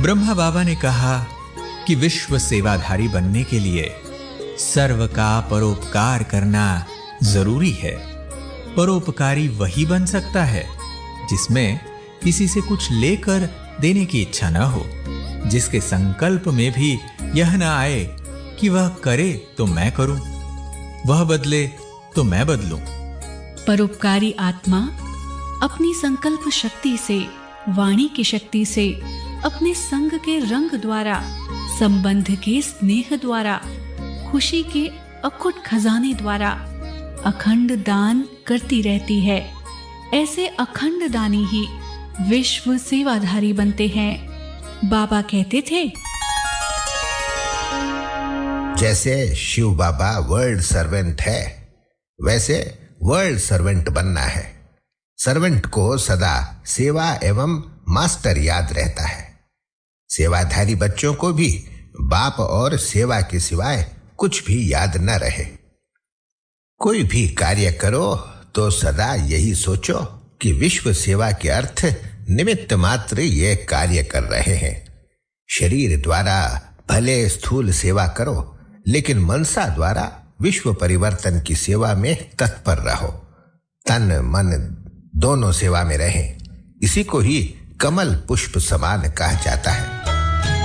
ब्रह्मा बाबा ने कहा कि विश्व सेवाधारी बनने के लिए सर्व का परोपकार करना जरूरी है। परोपकारी वही बन सकता है जिसमें किसी से कुछ लेकर देने की इच्छा न हो, जिसके संकल्प में भी यह न आए कि वह करे तो मैं करूं, वह बदले तो मैं बदलूं। परोपकारी आत्मा अपनी संकल्प शक्ति से, वाणी की शक्ति से, अपने संग के रंग द्वारा, संबंध के स्नेह द्वारा, खुशी के अखुट खजाने द्वारा अखंड दान करती रहती है। ऐसे अखंड दानी ही विश्व सेवाधारी बनते हैं। बाबा कहते थे, जैसे शिव बाबा वर्ल्ड सर्वेंट है, वैसे वर्ल्ड सर्वेंट बनना है। सर्वेंट को सदा सेवा एवं मास्टर याद रहता है। सेवाधारी बच्चों को भी बाप और सेवा के सिवाय कुछ भी याद न रहे। कोई भी कार्य करो तो सदा यही सोचो कि विश्व सेवा के अर्थ निमित्त मात्र ये कार्य कर रहे हैं। शरीर द्वारा भले स्थूल सेवा करो, लेकिन मनसा द्वारा विश्व परिवर्तन की सेवा में तत्पर रहो। तन मन दोनों सेवा में रहें। इसी को ही कमल पुष्प समान कहा जाता है।